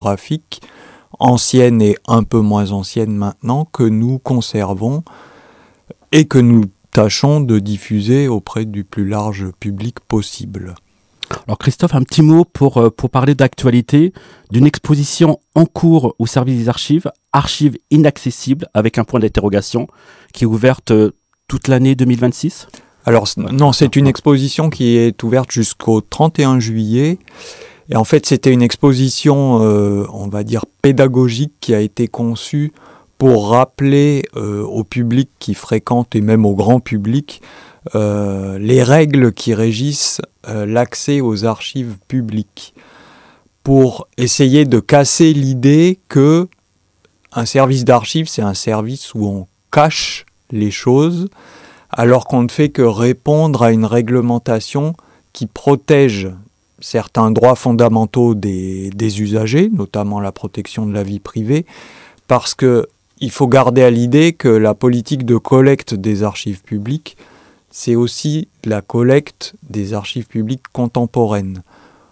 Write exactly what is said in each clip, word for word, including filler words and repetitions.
graphiques, anciennes et un peu moins anciennes maintenant, que nous conservons et que nous tâchons de diffuser auprès du plus large public possible. Alors Christophe, un petit mot pour, pour parler d'actualité, d'une exposition en cours au service des archives, Archives inaccessibles, avec un point d'interrogation, qui est ouverte toute l'année deux mille vingt-six. Alors non, c'est une exposition qui est ouverte jusqu'au trente et un juillet. Et en fait, c'était une exposition, euh, on va dire, pédagogique qui a été conçue pour rappeler euh, au public qui fréquente et même au grand public euh, les règles qui régissent euh, l'accès aux archives publiques, pour essayer de casser l'idée que un service d'archives, c'est un service où on cache les choses, alors qu'on ne fait que répondre à une réglementation qui protège certains droits fondamentaux des, des usagers, notamment la protection de la vie privée, parce que il faut garder à l'idée que la politique de collecte des archives publiques, c'est aussi la collecte des archives publiques contemporaines.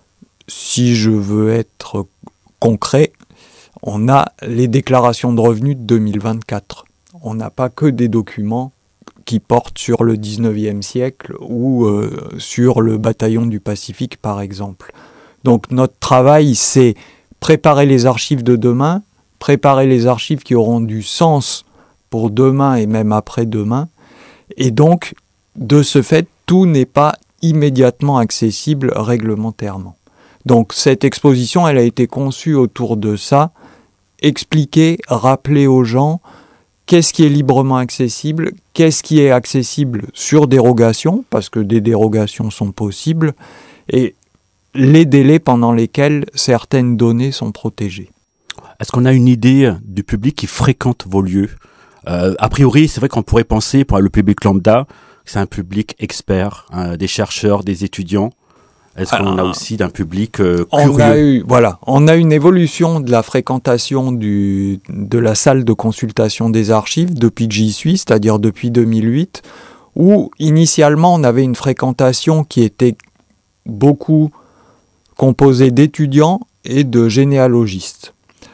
Si je veux être concret, on a les déclarations de revenus de deux mille vingt-quatre. On n'a pas que des documents qui portent sur le dix-neuvième siècle ou euh, sur le bataillon du Pacifique, par exemple. Donc notre travail, c'est préparer les archives de demain, préparer les archives qui auront du sens pour demain et même après-demain. Et donc, de ce fait, tout n'est pas immédiatement accessible réglementairement. Donc cette exposition, elle a été conçue autour de ça, expliquer, rappeler aux gens qu'est-ce qui est librement accessible, qu'est-ce qui est accessible sur dérogation, parce que des dérogations sont possibles, et les délais pendant lesquels certaines données sont protégées. Est-ce qu'on a une idée du public qui fréquente vos lieux ? euh, A priori, c'est vrai qu'on pourrait penser, pour le public lambda, que c'est un public expert, hein, des chercheurs, des étudiants. Est-ce qu'on a aussi d'un public euh, curieux ? On a eu, voilà, on a une évolution de la fréquentation du, de la salle de consultation des archives depuis que j'y suis, c'est-à-dire depuis deux mille huit, où initialement on avait une fréquentation qui était beaucoup composée d'étudiants et de généalogistes.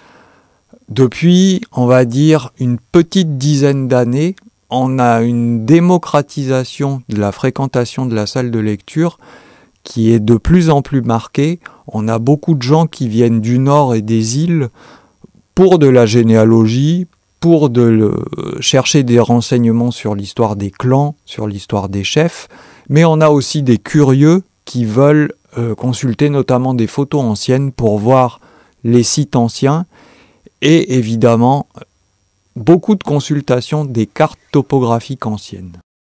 Depuis, on va dire, une petite dizaine d'années, on a une démocratisation de la fréquentation de la salle de lecture qui est de plus en plus marquée. On a beaucoup de gens qui viennent du Nord et des îles pour de la généalogie, pour de le, chercher des renseignements sur l'histoire des clans, sur l'histoire des chefs, mais on a aussi des curieux qui veulent euh, consulter notamment des photos anciennes pour voir les sites anciens, et évidemment beaucoup de consultations des cartes topographiques anciennes.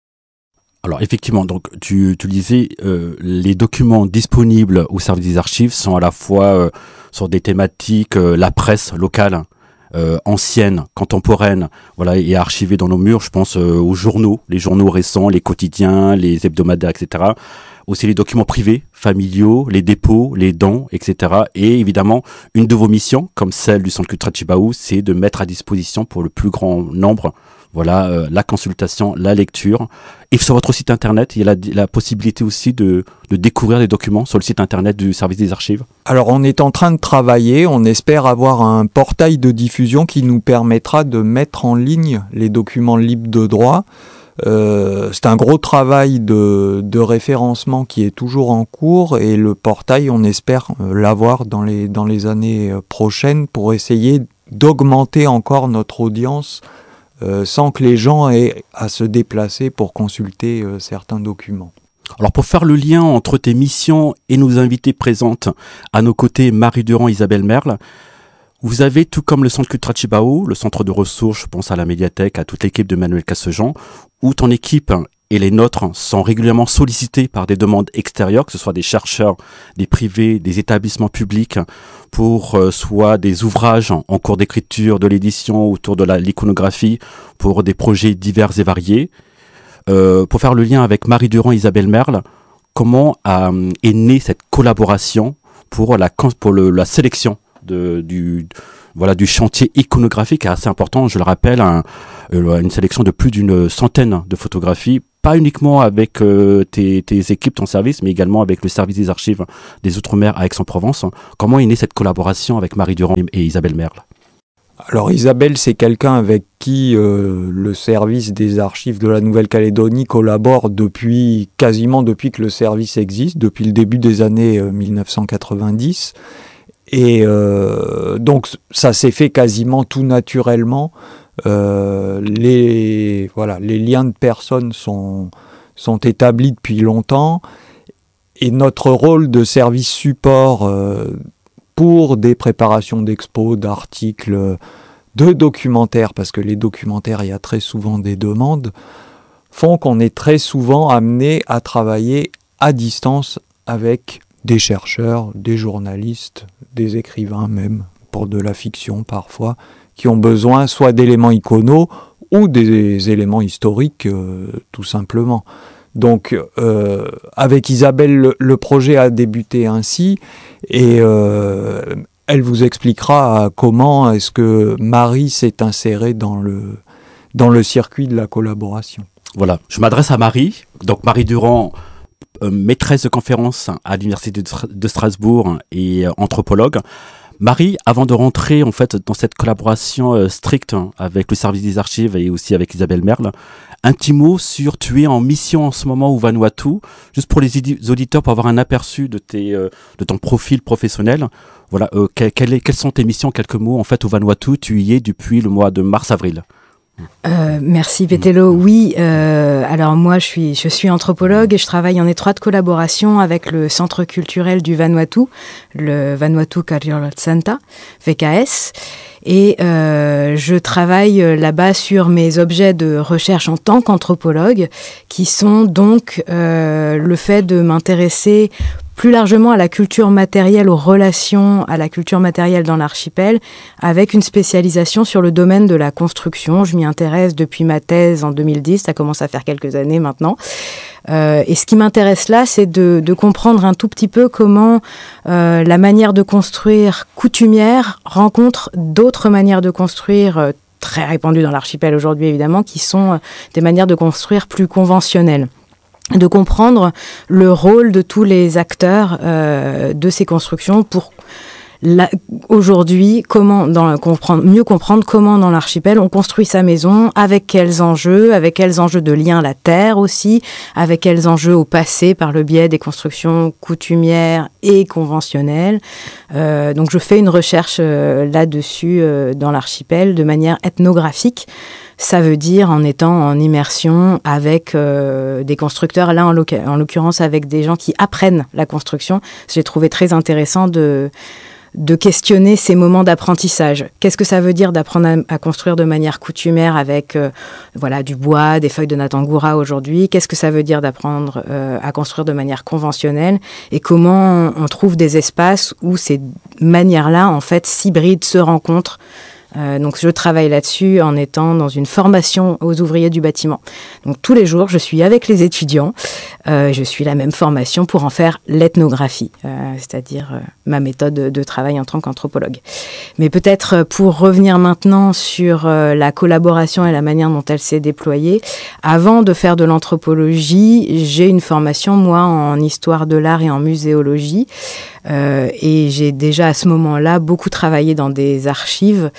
Alors effectivement, donc tu, tu disais, euh, les documents disponibles au service des archives sont à la fois euh, sur des thématiques, euh, la presse locale, euh, ancienne, contemporaine, voilà, et archivée dans nos murs. Je pense euh, aux journaux, les journaux récents, les quotidiens, les hebdomadaires, et cetera. Aussi les documents privés, familiaux, les dépôts, les dons, et cetera. Et évidemment, une de vos missions, comme celle du Centre culturel Tjibaou, c'est de mettre à disposition pour le plus grand nombre, voilà, euh, la consultation, la lecture. Et sur votre site internet, il y a la, la possibilité aussi de, de découvrir des documents sur le site internet du service des archives. Alors on est en train de travailler, on espère avoir un portail de diffusion qui nous permettra de mettre en ligne les documents libres de droit. Euh, c'est un gros travail de, de référencement qui est toujours en cours, et le portail, on espère l'avoir dans les, dans les années prochaines pour essayer d'augmenter encore notre audience euh, sans que les gens aient à se déplacer pour consulter euh, certains documents. Alors pour faire le lien entre tes missions et nos invités présentes, à nos côtés Marie Durand, Isabelle Merle, vous avez, tout comme le Centre culturel Tjibaou, le centre de ressources, je pense à la médiathèque, à toute l'équipe de Manuel Cassejean, où ton équipe et les nôtres sont régulièrement sollicités par des demandes extérieures, que ce soit des chercheurs, des privés, des établissements publics, pour euh, soit des ouvrages en cours d'écriture, de l'édition, autour de la, l'iconographie, pour des projets divers et variés. Euh, pour faire le lien avec Marie Durand et Isabelle Merle, comment a, est née cette collaboration pour la, pour le, la sélection de, du, voilà, du chantier iconographique assez important, je le rappelle, un, une sélection de plus d'une centaine de photographies pas uniquement avec euh, tes, tes équipes, ton service, mais également avec le service des archives des Outre-mer à Aix-en-Provence. Comment est née cette collaboration avec Marie Durand et Isabelle Merle? Alors Isabelle, c'est quelqu'un avec qui euh, le service des archives de la Nouvelle-Calédonie collabore depuis quasiment depuis que le service existe, depuis le début des années euh, dix-neuf cent quatre-vingt-dix. Et euh, donc ça s'est fait quasiment tout naturellement. Euh, les, voilà, les liens de personnes sont, sont établis depuis longtemps. Et notre rôle de service support euh, pour des préparations d'expos, d'articles, de documentaires, parce que les documentaires, il y a très souvent des demandes, font qu'on est très souvent amené à travailler à distance avec des chercheurs, des journalistes, des écrivains même, pour de la fiction parfois, qui ont besoin soit d'éléments iconaux ou des éléments historiques, euh, tout simplement. Donc, euh, avec Isabelle, le, le projet a débuté ainsi, et euh, elle vous expliquera comment est-ce que Marie s'est insérée dans le, dans le circuit de la collaboration. Voilà, je m'adresse à Marie. Donc Marie Durand, euh, maîtresse de conférence à l'Université de, de Strasbourg et euh, anthropologue. Marie, avant de rentrer en fait dans cette collaboration euh, stricte avec le service des archives et aussi avec Isabelle Merle, un petit mot sur tu es en mission en ce moment au Vanuatu, juste pour les auditeurs pour avoir un aperçu de tes euh, de ton profil professionnel. Voilà, euh, que, quelle est, quelles sont tes missions, quelques mots en fait au Vanuatu, tu y es depuis le mois de mars-avril. Euh, merci Pétello. Oui, euh, alors moi je suis je suis anthropologue et je travaille en étroite collaboration avec le Centre culturel du Vanuatu, le Vanuatu Cultural Center, V K S, et euh, je travaille là-bas sur mes objets de recherche en tant qu'anthropologue, qui sont donc euh, le fait de m'intéresser plus largement à la culture matérielle, aux relations à la culture matérielle dans l'archipel, avec une spécialisation sur le domaine de la construction. Je m'y intéresse depuis ma thèse en deux mille dix, ça commence à faire quelques années maintenant. Euh, et ce qui m'intéresse là, c'est de, de comprendre un tout petit peu comment euh, la manière de construire coutumière rencontre d'autres manières de construire euh, très répandues dans l'archipel aujourd'hui évidemment, qui sont euh, des manières de construire plus conventionnelles. De comprendre le rôle de tous les acteurs euh, de ces constructions pour la, aujourd'hui comment dans comprendre mieux comprendre comment dans l'archipel on construit sa maison, avec quels enjeux, avec quels enjeux de lien à la terre aussi, avec quels enjeux au passé par le biais des constructions coutumières et conventionnelles. Euh, donc je fais une recherche euh, là-dessus euh, dans l'archipel de manière ethnographique. Ça veut dire en étant en immersion avec euh, des constructeurs, là en, l'oc- en l'occurrence avec des gens qui apprennent la construction. J'ai trouvé très intéressant de, de questionner ces moments d'apprentissage. Qu'est-ce que ça veut dire d'apprendre à, à construire de manière coutumière avec euh, voilà, du bois, des feuilles de natangura aujourd'hui? Qu'est-ce que ça veut dire d'apprendre euh, à construire de manière conventionnelle? Et comment on, on trouve des espaces où ces manières-là, en fait, s'hybrident, se rencontrent? Euh, donc je travaille là-dessus en étant dans une formation aux ouvriers du bâtiment. Donc tous les jours, je suis avec les étudiants. Euh, je suis la même formation pour en faire l'ethnographie, euh, c'est-à-dire euh, ma méthode de travail en tant qu'anthropologue. Mais peut-être pour revenir maintenant sur euh, la collaboration et la manière dont elle s'est déployée, avant de faire de l'anthropologie, j'ai une formation, moi, en histoire de l'art et en muséologie. Euh, et j'ai déjà à ce moment-là beaucoup travaillé dans des archives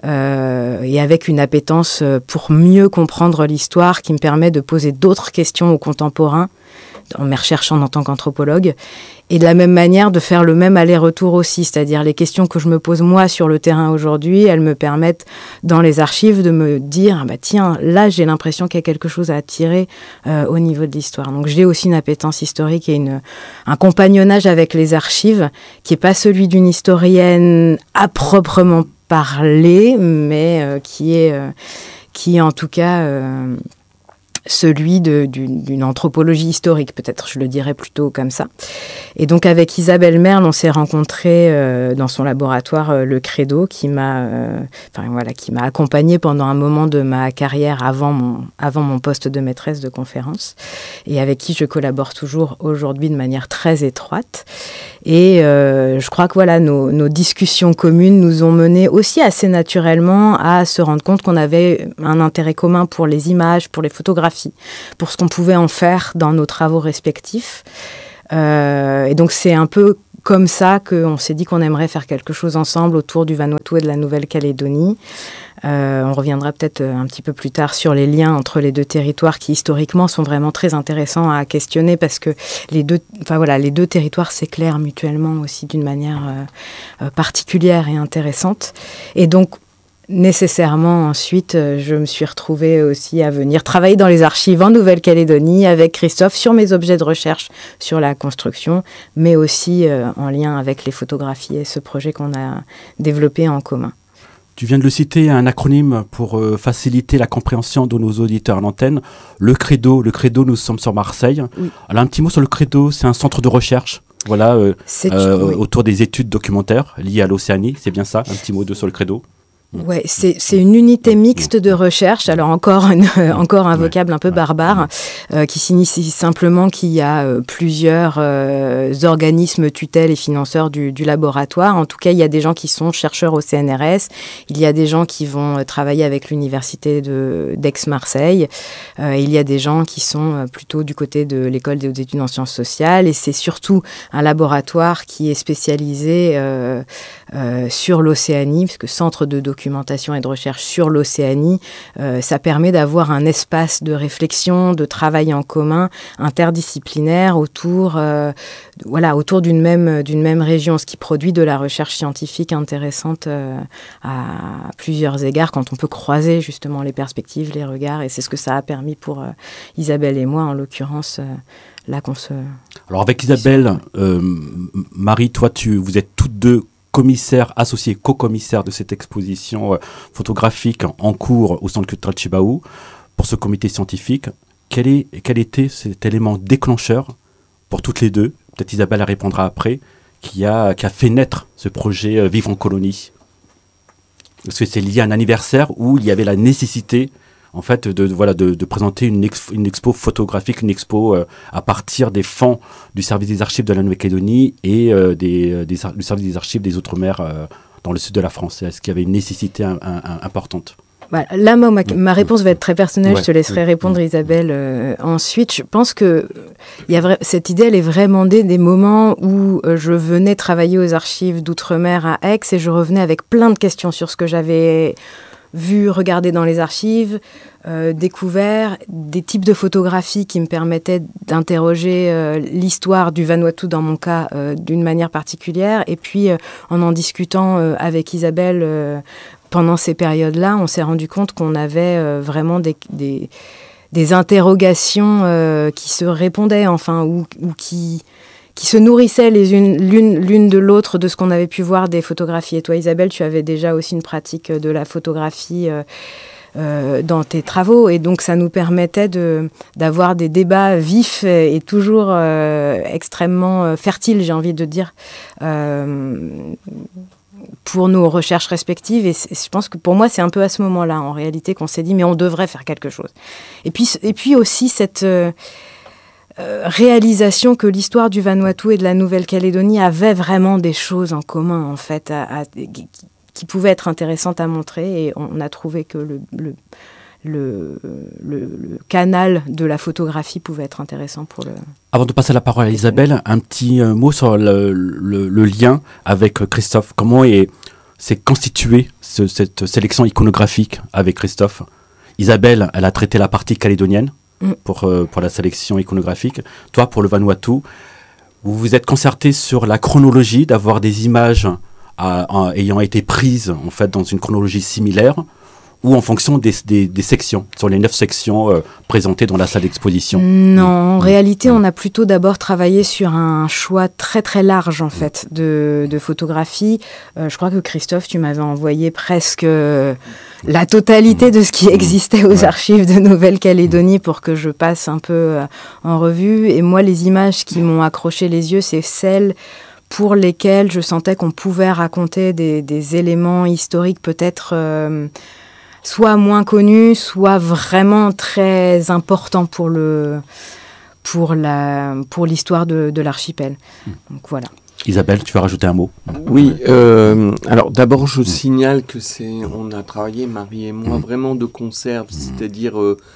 euh, et avec une appétence pour mieux comprendre l'histoire qui me permet de poser d'autres questions aux contemporains en me recherchant en tant qu'anthropologue, et de la même manière de faire le même aller-retour aussi, c'est-à-dire les questions que je me pose moi sur le terrain aujourd'hui, elles me permettent dans les archives de me dire ah bah tiens, là j'ai l'impression qu'il y a quelque chose à tirer euh, au niveau de l'histoire. Donc j'ai aussi une appétence historique et une, un compagnonnage avec les archives qui est pas celui d'une historienne à proprement parler, mais euh, qui est euh, qui est en tout cas euh, celui de, d'une, d'une anthropologie historique, peut-être, je le dirais plutôt comme ça. Et donc, avec Isabelle Merle, on s'est rencontrés euh, dans son laboratoire euh, Le Credo, qui m'a, euh, enfin, voilà, qui m'a accompagnée pendant un moment de ma carrière avant mon, avant mon poste de maîtresse de conférence, et avec qui je collabore toujours aujourd'hui de manière très étroite. Et euh, je crois que voilà, nos, nos discussions communes nous ont mené aussi assez naturellement à se rendre compte qu'on avait un intérêt commun pour les images, pour les photographies, photographie, pour ce qu'on pouvait en faire dans nos travaux respectifs. Euh, et donc c'est un peu comme ça qu'on s'est dit qu'on aimerait faire quelque chose ensemble autour du Vanuatu et de la Nouvelle-Calédonie. Euh, on reviendra peut-être un petit peu plus tard sur les liens entre les deux territoires qui historiquement sont vraiment très intéressants à questionner parce que les deux, enfin voilà, les deux territoires s'éclairent mutuellement aussi d'une manière euh, particulière et intéressante. Et donc nécessairement, ensuite, je me suis retrouvée aussi à venir travailler dans les archives en Nouvelle-Calédonie avec Christophe sur mes objets de recherche sur la construction, mais aussi euh, en lien avec les photographies et ce projet qu'on a développé en commun. Tu viens de le citer, un acronyme pour euh, faciliter la compréhension de nos auditeurs à l'antenne. Le Credo, le Credo, nous sommes sur Marseille. Oui. Alors un petit mot sur le Credo, c'est un centre de recherche. Voilà, euh, euh, oui. autour des études documentaires liées à l'Océanie, c'est bien ça. Un petit mot de sur le Credo. Ouais, c'est c'est une unité mixte de recherche. Alors encore une, encore un vocable un peu barbare euh, qui signifie simplement qu'il y a euh, plusieurs euh, organismes tutelles et financeurs du, du laboratoire. En tout cas, il y a des gens qui sont chercheurs au C N R S. Il y a des gens qui vont euh, travailler avec l'université de d'Aix-Marseille. Euh, il y a des gens qui sont euh, plutôt du côté de l'école des hautes études en sciences sociales. Et c'est surtout un laboratoire qui est spécialisé euh, euh, sur l'Océanie, puisque centre de documentation documentation et de recherche sur l'Océanie, euh, ça permet d'avoir un espace de réflexion, de travail en commun, interdisciplinaire autour, euh, voilà, autour d'une même, d'une même région, ce qui produit de la recherche scientifique intéressante euh, à plusieurs égards quand on peut croiser justement les perspectives, les regards, et c'est ce que ça a permis pour euh, Isabelle et moi en l'occurrence. Euh, là qu'on se... Alors avec Isabelle, euh, Marie, toi, tu, vous êtes toutes deux commissaire associé, co-commissaire de cette exposition euh, photographique en cours au Centre culturel Tjibaou pour ce comité scientifique. Quel, est, quel était cet élément déclencheur pour toutes les deux, peut-être Isabelle répondra après, qui a, qui a fait naître ce projet euh, Vivre en colonie? Est-ce que c'est lié à un anniversaire où il y avait la nécessité en fait, de, de, voilà, de, de présenter une, ex, une expo photographique, une expo euh, à partir des fonds du service des archives de la Nouvelle-Calédonie et euh, des, des, du service des archives des Outre-mer euh, dans le sud de la France? Est-ce qu'il y avait une nécessité un, un, un, importante? Bah, là, moi, ma, ma réponse va être très personnelle. Ouais, je te laisserai ouais, répondre, ouais. Isabelle. Euh, ensuite, je pense que y a vra- cette idée, elle est vraiment née des moments où euh, je venais travailler aux archives d'Outre-mer à Aix et je revenais avec plein de questions sur ce que j'avais vu, regardé dans les archives, euh, découvert des types de photographies qui me permettaient d'interroger euh, l'histoire du Vanuatu, dans mon cas, euh, d'une manière particulière. Et puis, euh, en en discutant euh, avec Isabelle euh, pendant ces périodes-là, on s'est rendu compte qu'on avait euh, vraiment des, des, des interrogations euh, qui se répondaient, enfin, ou, ou qui... qui se nourrissaient les unes, l'une, l'une de l'autre de ce qu'on avait pu voir des photographies. Et toi, Isabelle, tu avais déjà aussi une pratique de la photographie euh, euh, dans tes travaux. Et donc, ça nous permettait de, d'avoir des débats vifs et, et toujours euh, extrêmement fertiles, j'ai envie de dire, euh, pour nos recherches respectives. Et je pense que pour moi, c'est un peu à ce moment-là, en réalité, qu'on s'est dit, mais on devrait faire quelque chose. Et puis, et puis aussi, cette... Euh, Euh, réalisation que l'histoire du Vanuatu et de la Nouvelle-Calédonie avait vraiment des choses en commun, en fait, à, à, qui, qui pouvaient être intéressantes à montrer. Et on a trouvé que le, le, le, le, le canal de la photographie pouvait être intéressant pour le... Avant de passer la parole à Isabelle, un petit euh, mot sur le, le, le lien avec Christophe. Comment est, s'est constituée ce, cette sélection iconographique avec Christophe? Isabelle, elle a traité la partie calédonienne. Pour, euh, pour la sélection iconographique. Toi, pour le Vanuatu, vous vous êtes concerté sur la chronologie, d'avoir des images à, à, ayant été prises en fait, dans une chronologie similaire, ou en fonction des, des, des sections, sur les neuf sections euh, présentées dans la salle d'exposition? Non, en mmh. réalité, mmh. on a plutôt d'abord travaillé sur un choix très très large en fait de, de photographies. Euh, je crois que Christophe, tu m'avais envoyé presque euh, la totalité de ce qui existait aux ouais. archives de Nouvelle-Calédonie pour que je passe un peu euh, en revue. Et moi, les images qui m'ont accroché les yeux, c'est celles pour lesquelles je sentais qu'on pouvait raconter des, des éléments historiques peut-être... Euh, soit moins connu, soit vraiment très important pour le pour la pour l'histoire de, de l'archipel. Donc voilà. Isabelle, tu veux rajouter un mot? Oui. Euh, alors d'abord, je signale que c'est on a travaillé Marie et moi vraiment de concert, c'est-à-dire euh,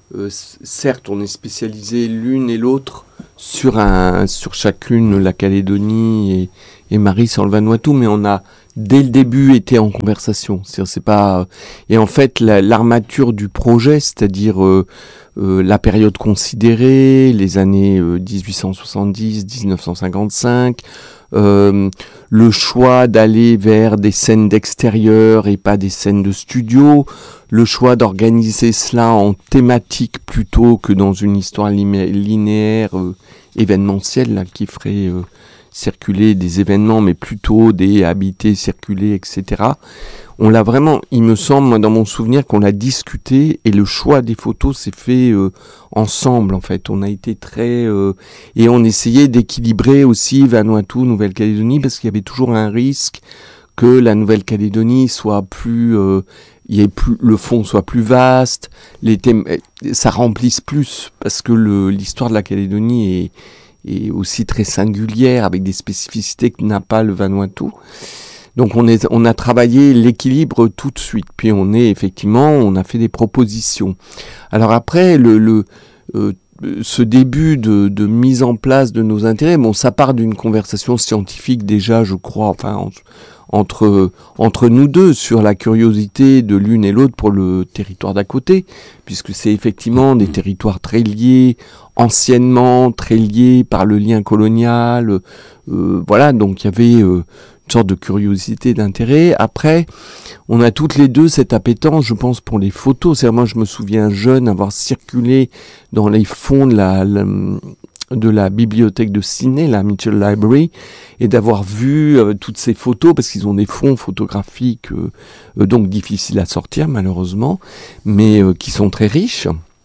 euh, certes, on est spécialisé l'une et l'autre sur un, sur chacune la Calédonie et, et Marie sur le Vanuatu, mais on a dès le début été en conversation. C'est-à-dire, c'est pas, et en fait, la, l'armature du projet, c'est-à-dire euh, euh, la période considérée, les années euh, dix-huit cent soixante-dix, dix-neuf cent cinquante-cinq. Euh, le choix d'aller vers des scènes d'extérieur et pas des scènes de studio, le choix d'organiser cela en thématique plutôt que dans une histoire limé- linéaire euh, événementielle là, qui ferait euh, circuler des événements mais plutôt des habités circuler, et cetera. On l'a vraiment, il me semble, moi, dans mon souvenir, qu'on l'a discuté et le choix des photos s'est fait euh, ensemble, en fait. On a été très... Euh, et on essayait d'équilibrer aussi Vanuatu, Nouvelle-Calédonie, parce qu'il y avait toujours un risque que la Nouvelle-Calédonie soit plus... Euh, il y ait plus, le fond soit plus vaste, les thèmes, ça remplisse plus, parce que le, l'histoire de la Calédonie est, est aussi très singulière, avec des spécificités que n'a pas le Vanuatu. Donc on, est, on a travaillé l'équilibre tout de suite, puis on est effectivement, on a fait des propositions. Alors après, le, le, euh, ce début de, de mise en place de nos intérêts, bon, ça part d'une conversation scientifique déjà, je crois, enfin en, entre entre nous deux sur la curiosité de l'une et l'autre pour le territoire d'à côté, puisque c'est effectivement des territoires très liés, anciennement très liés par le lien colonial. Euh, voilà, donc il y avait euh, une sorte de curiosité, d'intérêt. Après, on a toutes les deux cette appétence, je pense, pour les photos. C'est-à-dire, moi, je me souviens jeune avoir circulé dans les fonds de la, la de la bibliothèque de Sydney, la Mitchell Library, et d'avoir vu euh, toutes ces photos, parce qu'ils ont des fonds photographiques euh, euh, donc difficiles à sortir malheureusement, mais euh, qui sont très riches.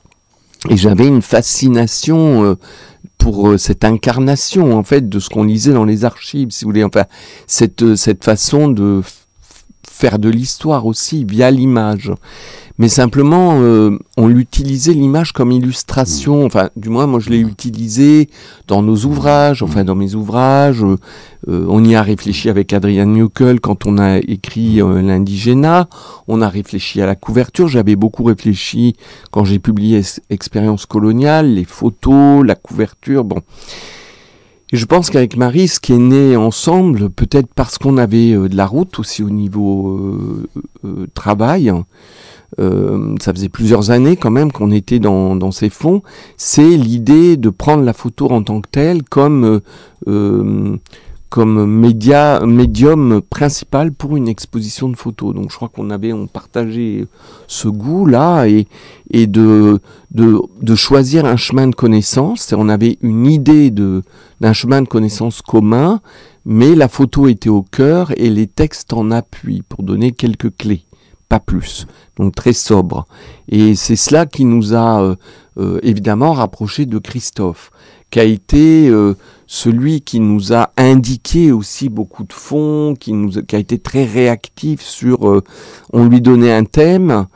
Et j'avais une fascination euh, pour euh, cette incarnation en fait de ce qu'on lisait dans les archives, si vous voulez, enfin cette euh, cette façon de f- faire de l'histoire aussi via l'image. Mais simplement, euh, on l'utilisait l'image comme illustration. Enfin, du moins, moi, je l'ai utilisé dans nos ouvrages, enfin dans mes ouvrages. Euh, euh, on y a réfléchi avec Adrian Newcall quand on a écrit euh, l'Indigénat. On a réfléchi à la couverture. J'avais beaucoup réfléchi quand j'ai publié Expérience coloniale, les photos, la couverture. Bon. Et je pense qu'avec Marie, ce qui est né ensemble, peut-être parce qu'on avait euh, de la route aussi au niveau euh, euh, travail. Euh, ça faisait plusieurs années quand même qu'on était dans, dans ces fonds, c'est l'idée de prendre la photo en tant que telle comme, euh, comme média, médium principal pour une exposition de photos. Donc je crois qu'on avait, on partageait ce goût-là et, et de, de, de choisir un chemin de connaissance. On avait une idée de, d'un chemin de connaissance commun, mais la photo était au cœur et les textes en appui pour donner quelques clés. Pas plus, donc très sobre. Et c'est cela qui nous a euh, euh, évidemment rapprochés de Christophe, qui a été euh, celui qui nous a indiqué aussi beaucoup de fonds, qui, nous a, qui a été très réactif sur... Euh, on lui donnait un thème,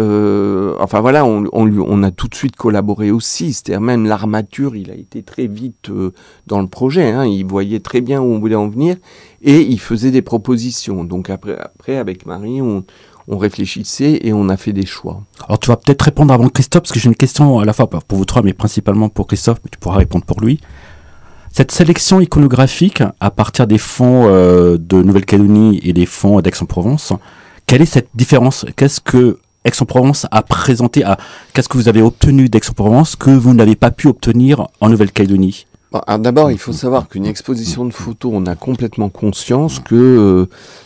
euh, enfin voilà, on, on, lui, on a tout de suite collaboré aussi, c'est-à-dire même l'armature, il a été très vite euh, dans le projet, hein, il voyait très bien où on voulait en venir, et il faisait des propositions. Donc après, après avec Marie, on... on réfléchissait et on a fait des choix. Alors tu vas peut-être répondre avant Christophe, parce que j'ai une question à la fois pour vous trois, mais principalement pour Christophe, mais tu pourras répondre pour lui. Cette sélection iconographique, à partir des fonds euh, de Nouvelle-Calédonie et des fonds d'Aix-en-Provence, quelle est cette différence ? Qu'est-ce que Aix-en-Provence a présenté à, qu'est-ce que vous avez obtenu d'Aix-en-Provence que vous n'avez pas pu obtenir en Nouvelle-Calédonie ? Bon, alors d'abord, il faut savoir qu'une exposition de photos, on a complètement conscience que... Euh,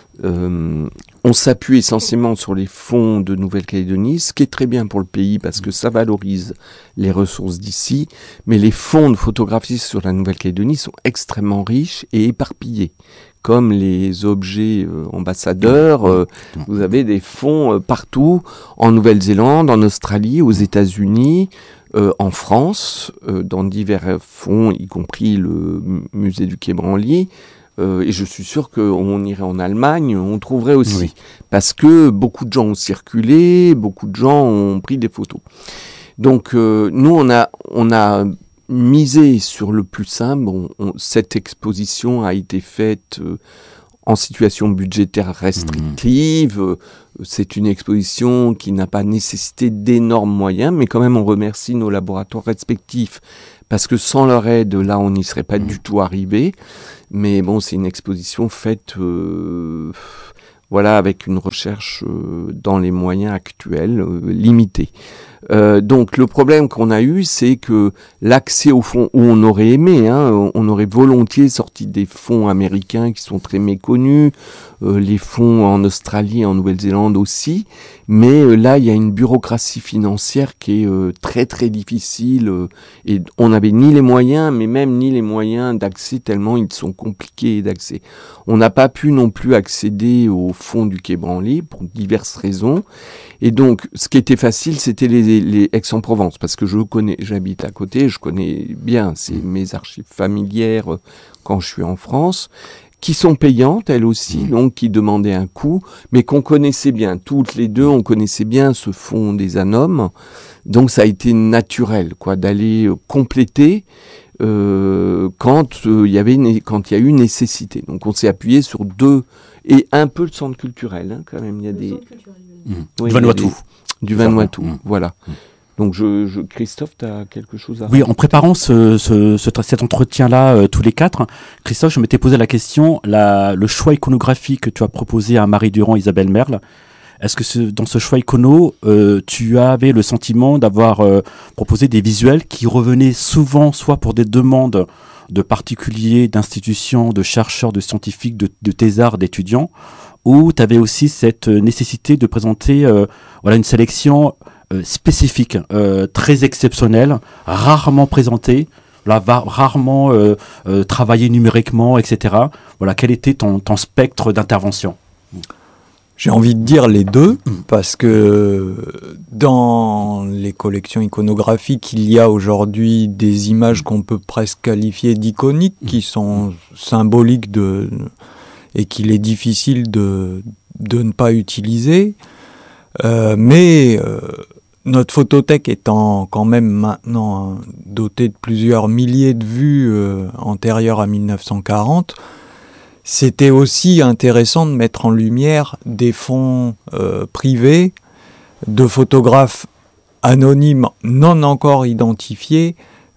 Euh, on s'appuie essentiellement sur les fonds de Nouvelle-Calédonie, ce qui est très bien pour le pays parce que ça valorise les ressources d'ici, mais les fonds de photographie sur la Nouvelle-Calédonie sont extrêmement riches et éparpillés. Comme les objets euh, ambassadeurs, euh, vous avez des fonds euh, partout, en Nouvelle-Zélande, en Australie, aux États-Unis, euh, en France, euh, dans divers fonds, y compris le musée du Quai Branly. Euh, et je suis sûr qu'on irait en Allemagne, on trouverait aussi. Oui. Parce que beaucoup de gens ont circulé, beaucoup de gens ont pris des photos. Donc euh, nous, on a, on a misé sur le plus simple. Bon, on, cette exposition a été faite euh, en situation budgétaire restrictive. Mmh. C'est une exposition qui n'a pas nécessité d'énormes moyens, mais quand même on remercie nos laboratoires respectifs parce que sans leur aide, là, on n'y serait pas mmh. du tout arrivé. Mais bon, c'est une exposition faite, euh, voilà, avec une recherche euh, dans les moyens actuels euh, limités. Euh, donc le problème qu'on a eu, c'est que l'accès aux fonds, où on aurait aimé, hein, on aurait volontiers sorti des fonds américains qui sont très méconnus, euh, les fonds en Australie et en Nouvelle-Zélande aussi, mais euh, là il y a une bureaucratie financière qui est euh, très très difficile euh, et on n'avait ni les moyens, mais même ni les moyens d'accès tellement ils sont compliqués d'accès. On n'a pas pu non plus accéder aux fonds du Quai Branly pour diverses raisons. Et donc, ce qui était facile, c'était les, les Aix-en-Provence, parce que je connais, j'habite à côté, je connais bien, c'est mes archives familières quand je suis en France, qui sont payantes, elles aussi, donc qui demandaient un coût, mais qu'on connaissait bien. Toutes les deux, on connaissait bien ce fonds des Anomes, donc ça a été naturel, quoi, d'aller compléter euh, quand il euh, y avait, quand il y a eu nécessité. Donc, on s'est appuyé sur deux et un peu le centre culturel, hein, quand même. Il y a le des Mmh. oui, du Vanuatu. Du Vanuatu, mmh. voilà. Donc, je, je, Christophe, tu as quelque chose à Oui, en préparant ce, ce, ce, cet entretien-là, euh, tous les quatre, Christophe, je m'étais posé la question, la, le choix iconographique que tu as proposé à Marie Durand, Isabelle Merle, est-ce que ce, dans ce choix icono, euh, tu avais le sentiment d'avoir euh, proposé des visuels qui revenaient souvent, soit pour des demandes de particuliers, d'institutions, de chercheurs, de scientifiques, de, de thésards, d'étudiants, ou tu avais aussi cette nécessité de présenter euh, voilà, une sélection euh, spécifique, euh, très exceptionnelle, rarement présentée, là, va, rarement euh, euh, travaillée numériquement, et cetera. Voilà, quel était ton, ton spectre d'intervention ? J'ai envie de dire les deux, parce que dans les collections iconographiques, il y a aujourd'hui des images qu'on peut presque qualifier d'iconiques, qui sont symboliques de... et qu'il est difficile de, de ne pas utiliser. Euh, mais euh, notre photothèque étant quand même maintenant hein, dotée de plusieurs milliers de vues euh, antérieures à mille neuf cent quarante, c'était aussi intéressant de mettre en lumière des fonds euh, privés de photographes anonymes non encore identifiés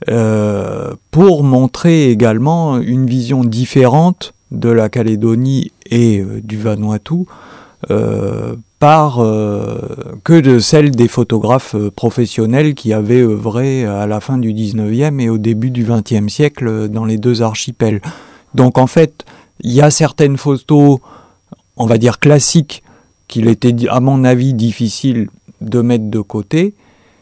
euh, pour montrer également une vision différente de la Calédonie et euh, du Vanuatu euh, par euh, que de celle des photographes euh, professionnels qui avaient œuvré à la fin du dix-neuvième et au début du vingtième siècle dans les deux archipels. Donc en fait, il y a certaines photos, on va dire classiques, qu'il était à mon avis difficile de mettre de côté,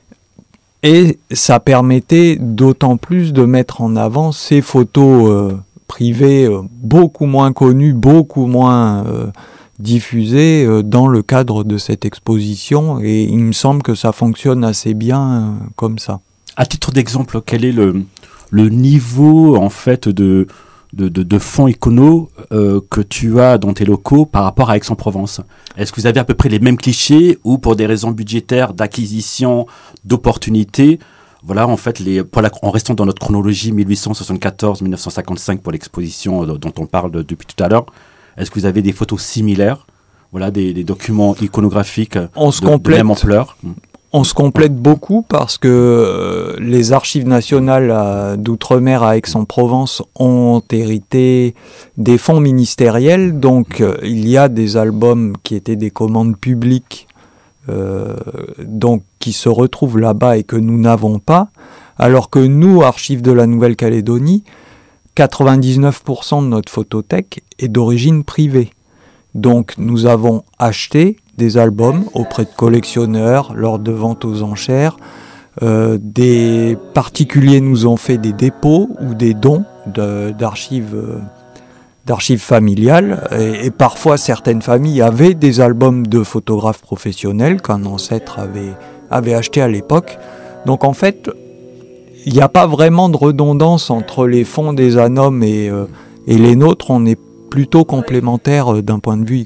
et ça permettait d'autant plus de mettre en avant ces photos euh, privées euh, beaucoup moins connues, beaucoup moins euh, diffusées euh, dans le cadre de cette exposition, et il me semble que ça fonctionne assez bien euh, comme ça. À titre d'exemple, quel est le, le niveau en fait de de, de, de fonds iconos euh, que tu as dans tes locaux par rapport à Aix-en-Provence? Est-ce que vous avez à peu près les mêmes clichés ou pour des raisons budgétaires, d'acquisition, d'opportunités, voilà, en fait, les, pour la, en restant dans notre chronologie mille huit cent soixante-quatorze à mille neuf cent cinquante-cinq pour l'exposition dont on parle de, depuis tout à l'heure, est-ce que vous avez des photos similaires, voilà, des, des documents iconographiques on de, se complète. de même ampleur? On se complète beaucoup parce que euh, les archives nationales euh, d'outre-mer à Aix-en-Provence ont hérité des fonds ministériels, donc euh, il y a des albums qui étaient des commandes publiques, euh, donc qui se retrouvent là-bas et que nous n'avons pas, alors que nous, archives de la Nouvelle-Calédonie, quatre-vingt-dix-neuf pour cent de notre photothèque est d'origine privée. Donc nous avons acheté des albums auprès de collectionneurs lors de ventes aux enchères. Euh, des particuliers nous ont fait des dépôts ou des dons de, d'archives, euh, d'archives familiales. Et, et parfois, certaines familles avaient des albums de photographes professionnels qu'un ancêtre avait, avait acheté à l'époque. Donc en fait, il n'y a pas vraiment de redondance entre les fonds des Anomes et, euh, et les nôtres. On est plutôt complémentaires d'un point de vue